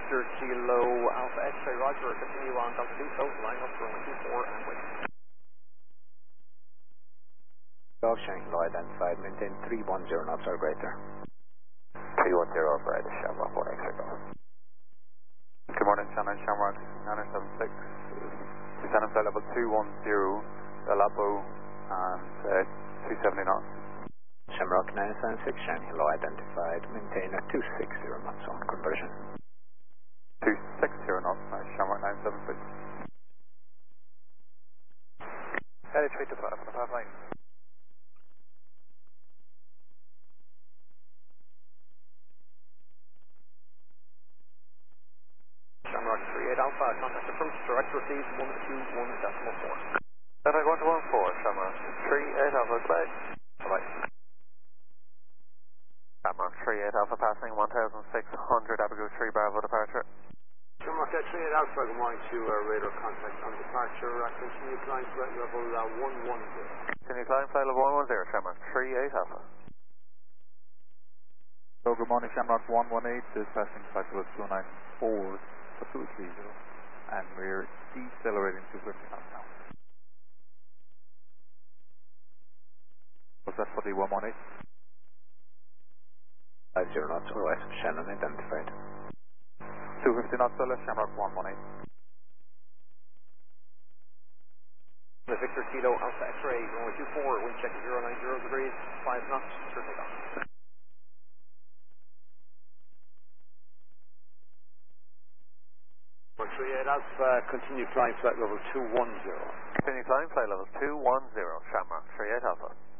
Victor Kilo Alpha X-ray, roger, continue on Delta 2, so line up for 124 and wait. Dog Shanghai Law identified, maintain 310 knots or greater. 310 for the Shamrock 1 X-ray Golf. Good morning, Shannon Shamrock 976. Descend and flight level 210, El Apo, and 270 knots. Shamrock 976, Shanghai Law identified, maintain a 260 knots on conversion. 260 knots, Shamrock 976. Headed straight to 5 on the path line. Shamrock 38 Alpha, contact approach, direct receive 121.4. Traffic 114, Shamrock 38 Alpha, goodbye. Bye-bye. Shamrock 38 Alpha passing 1600 Abigail 3 Bravo departure. Shamrock 38 Alpha, good morning to radar contact on departure. Continue climb flight level 110. Continue climb flight level 110, Shamrock 38 Alpha. So good morning, Shamrock 118 is passing flight level 294 for 230, and we're decelerating to 50 knots now. Was that for the 118? 50 knots or west, Shannon identified. 250 knots or less, Shamrock 118. The Victor Kilo Alpha X-ray, runway 24, wind check at 090 degrees, 5 knots, clear takeoff. Shamrock 38 Alpha, continue climb flight level 210. Continue climb flight level 210, Shamrock 38 Alpha.